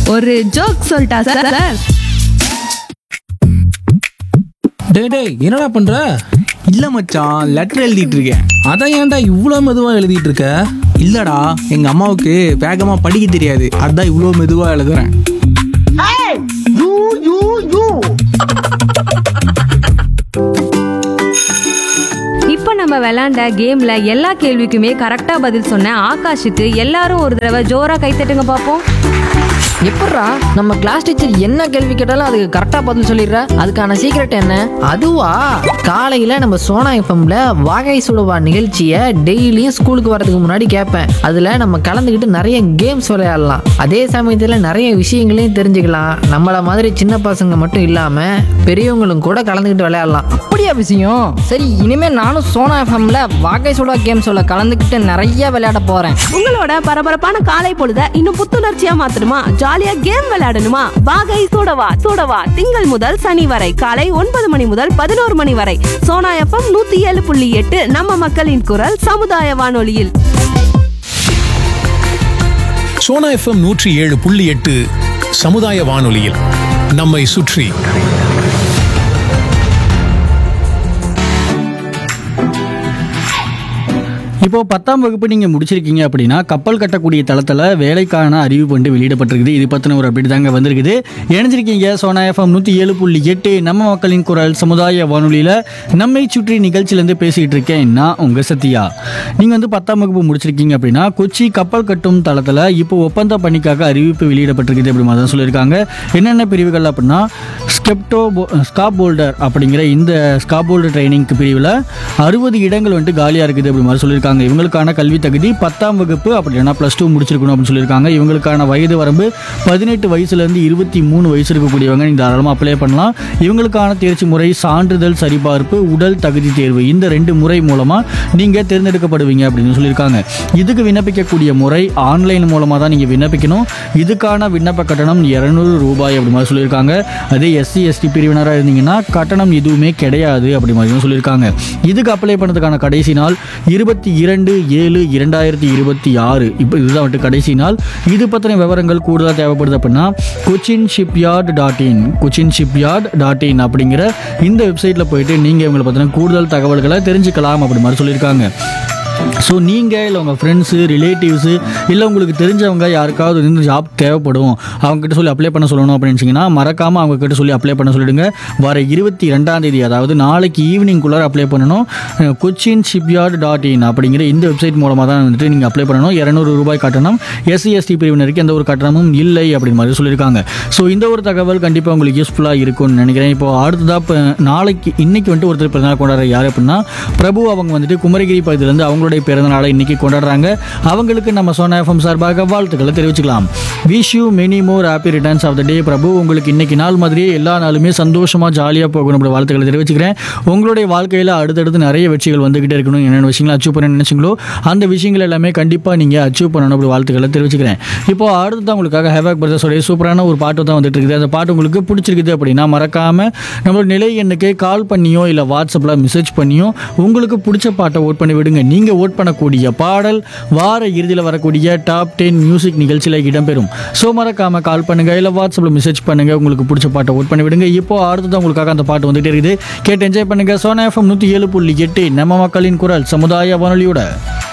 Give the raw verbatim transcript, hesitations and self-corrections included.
ஒரு ஜோக் சொல்லிட்டா sir sir டேய் டேய் என்னடா பண்ற? இல்ல மச்சான், லெட்டர் எழுதிட்டு இருக்கேன். அதான் ஏன்டா இவ்வளோ மெதுவா எழுதிட்டு இருக்க? இல்லடா, எங்க அம்மாவுக்கு வேகமா படிக்க தெரியாது, அதான் இவ்வளோ மெதுவா எழுதுறேன். இப்போ நம்ம விளையாண்ட கேம்ல எல்லா கேள்விக்குமே கரெக்டா பதில் சொன்ன ஆகாஷுக்கு எல்லாரும் ஒரு தடவை ஜோரா கைத்தட்டுங்க பார்ப்போம். எப்பட்றா நம்ம கிளாஸ் டீச்சர் என்ன கேள்வி கேட்டாலும் அதுக்கு கரெக்டா பதில் சொல்லிடுற? அதுக்கான சீக்ரெட் என்ன? அதுவா, காலையில நம்ம சோனா எஃப்எம்ல வாகை சுடுவா நிகழ்ச்சியை டெய்லியும் ஸ்கூலுக்கு வரதுக்கு முன்னாடி கேட்பேன். அதுல நம்ம கலந்துக்கிட்டு நிறைய கேம்ஸ் விளையாடலாம், அதே சமயத்துல நிறைய விஷயங்களையும் தெரிஞ்சுக்கலாம். நம்மள மாதிரி சின்ன பசங்க மட்டும் இல்லாம பெரியவங்களும் கூட கலந்துக்கிட்டு விளையாடலாம். அப்படியா விஷயம்? சரி, இனிமே நானும் சோனா எஃப்எம்ல வாகை சுடா கேம்ஸோட கலந்துக்கிட்டு நிறைய விளையாட போறேன். உங்களோட பரபரப்பான காலை பொழுத இன்னும் புத்துணர்ச்சியா மாத்தணுமா? ஜாலியா கேம் விளையாடணுமா? வாகை சூடவா சூடவா திங்கள் முதல் சனி வரை காலை ஒன்பது மணி முதல் பதினோரு மணி வரை சோனா எஃப்எம் நூத்தி ஏழு புள்ளி எட்டு நம்ம மக்களின் குரல் சமுதாய வானொலியில். சோனா எஃப்எம் நூற்றி ஏழு புள்ளி எட்டு சமுதாய வானொலியில் நம்மை சுற்றி. இப்போ பத்தாம் வகுப்பு நீங்கள் முடிச்சிருக்கீங்க அப்படின்னா கப்பல் கட்டக்கூடிய தளத்தில் வேலைக்கான அறிவிப்பு வந்து வெளியிடப்பட்டிருக்குது. இது பற்றின ஒரு அப்படி தாங்க வந்திருக்குது. இணைஞ்சிருக்கீங்க சோனா எஃப்எம் நூற்றி ஏழு புள்ளி எட்டு நம்ம மக்களின் குரல் சமுதாய வானொலியில் நம்மை சுற்றி நிகழ்ச்சியிலேருந்து பேசிகிட்டு இருக்கேன் நான் உங்கள் சத்யா. நீங்கள் வந்து பத்தாம் வகுப்பு முடிச்சிருக்கீங்க அப்படின்னா கொச்சி கப்பல் கட்டும் தளத்தில் இப்போ ஒப்பந்த பணிக்காக அறிவிப்பு வெளியிடப்பட்டிருக்குது அப்படி மாதிரி தான் சொல்லியிருக்காங்க. என்னென்ன பிரிவுகள் அப்படின்னா ஸ்கெப்டோ ஸ்காப் போல்டர் அப்படிங்கிற இந்த ஸ்காப் போல்டர் ட்ரைனிங்க்கு பிரிவில் அறுபது இடங்கள் வந்துட்டு காலியாக இருக்குது அப்படி மாதிரி சொல்லியிருக்காங்க. இவங்களுக்கான கல்வி தகுதி பத்தாம் வகுப்பு அப்படின்னா ப்ளஸ் டூ முடிச்சிருக்கணும் அப்படின்னு சொல்லியிருக்காங்க. இவங்களுக்கான வயது வரம்பு பதினெட்டு வயசுலேருந்து இருபத்தி மூணு வயசு இருக்கக்கூடியவங்க நீங்கள் தாராளமாக அப்ளை பண்ணலாம். இவங்களுக்கான தேர்ச்சி முறை சான்றிதழ் சரிபார்ப்பு, உடல் தகுதி தேர்வு, இந்த ரெண்டு முறை மூலமாக நீங்கள் தேர்ந்தெடுக்கப்படுவீங்க அப்படின்னு சொல்லியிருக்காங்க. இதுக்கு விண்ணப்பிக்கக்கூடிய முறை ஆன்லைன் மூலமாக தான் நீங்கள் விண்ணப்பிக்கணும். இதுக்கான விண்ணப்ப கட்டணம் இருநூறு ரூபாய் அப்படி மாதிரி சொல்லியிருக்காங்க. அதே எஸ்சி எஸ்டி பிரிவினராக இருந்தீங்கன்னா கட்டணம் எதுவுமே கிடையாது அப்படி மாதிரி சொல்லியிருக்காங்க. இதுக்கு அப்ளை பண்ணதுக்கான கடைசி நாள் இருபத்தி இரண்டு ஏழு இரண்டாயிரத்தி இருபத்தி ஆறு இப்போ இதுதான் வந்துட்டு கடைசி நாள். இது பற்றின விவரங்கள் கூடுதலாக தேவைப்படுது அப்படின்னா Cochin shipyard dot in Cochin shipyard dot in அப்படிங்கிற இந்த வெப்சைட்டில் போயிட்டு நீங்கள் இவங்களை பற்றின கூடுதல் தகவல்களை தெரிஞ்சுக்கலாம் அப்படி மாதிரி சொல்லியிருக்காங்க. ஸோ நீங்கள் இல்லை உங்கள் ஃப்ரெண்ட்ஸு ரிலேட்டிவ்ஸு இல்லை உங்களுக்கு தெரிஞ்சவங்க யாருக்காவது இந்த ஜாப் தேவைப்படும் அவங்ககிட்ட சொல்லி அப்ளை பண்ண சொல்லணும் அப்படின்னு நினச்சிங்கன்னா மறக்காமல் அவங்கக்கிட்ட சொல்லி அப்ளை பண்ண சொல்லிவிடுங்க. வர இருபத்தி ரெண்டாம் தேதி அதாவது நாளைக்கு ஈவினிங்குள்ளார அப்ளை பண்ணணும். கொச்சின் ஷிப்யார்ட் டாட் இன் அப்படிங்கிற இந்த வெப்சைட் மூலமாக தான் வந்துட்டு நீங்கள் அப்ளை பண்ணணும். இரநூறு ரூபாய் கட்டணம். எஸ்சி எஸ்டி பிரிவினருக்கு எந்த ஒரு கட்டணமும் இல்லை அப்படின்னு மாதிரி சொல்லியிருக்காங்க. ஸோ இந்த ஒரு தகவல் கண்டிப்பாக உங்களுக்கு யூஸ்ஃபுல்லாக இருக்கும்னு நினைக்கிறேன். இப்போ அடுத்ததாக இப்போ நாளைக்கு இன்றைக்கி வந்துட்டு ஒருத்தர் பிறந்தநாள் கொண்டாடுற யார் அப்படின்னா பிரபு. அவங்க வந்துட்டு குமரகிரி பகுதியிலேருந்து அவங்களுடைய பிறந்த நாளை இன்னைக்கு கொண்டாடுறாங்க. அவங்களுக்கு நம்ம சோனா எஃப்எம் சார்பாக வாழ்த்துக்களை தெரிவிச்சுக்கலாம். Wish you many more happy returns of the டே பிரபு. உங்களுக்கு இன்னைக்கு நாள் மாதிரியே எல்லா நாளுமே சந்தோஷமாக ஜாலியாக போகணும் அப்படி வாழ்த்துக்களை தெரிவிச்சுக்கிறேன். உங்களுடைய வாழ்க்கையில் அடுத்தடுத்து நிறைய வெற்றிகள் வந்துகிட்டே இருக்கணும். என்னென்ன விஷயங்களை அச்சீவ் பண்ண நினைச்சிங்களோ அந்த விஷயங்கள் எல்லாமே கண்டிப்பாக நீங்கள் அச்சீவ் பண்ணணும் அப்படி வாழ்த்துக்களை தெரிவிச்சுக்கிறேன். இப்போ அடுத்து தான் உங்களுக்காக ஹேவாக் பிரதர்ஸோடைய சூப்பரான ஒரு பாட்டு தான் வந்துட்டு இருக்குது. அந்த பாட்டு உங்களுக்கு பிடிச்சிருக்குது அப்படின்னா மறக்காமல் நம்மளோட நிலை எண்ணுக்கு கால் பண்ணியோ இல்லை வாட்ஸ்அப்பில் மெசேஜ் பண்ணியோ உங்களுக்கு பிடிச்ச பாட்டை ஓட் பண்ணி விடுங்க. நீங்கள் ஓட் பண்ணக்கூடிய பாடல் வார இறுதியில் வரக்கூடிய டாப் டென் மியூசிக் நிகழ்ச்சியில் இடம்பெறும். ஸோ மறக்காம கால் பண்ணுங்க இல்லை வாட்ஸ்அப்பில் மெசேஜ் பண்ணுங்க. உங்களுக்கு பிடிச்ச பாட்டை ஓட் பண்ணி விடுங்க. இப்போ அடுத்தது உங்களுக்காக அந்த பாட்டு வந்துட்டே இருக்குது. கேட்டு என்ஜாய் பண்ணுங்க. சோனா எஃப்எம் நூற்றி ஏழு புள்ளி எட்டு நம்ம மக்களின் குரல் சமுதாய வானொலியோட.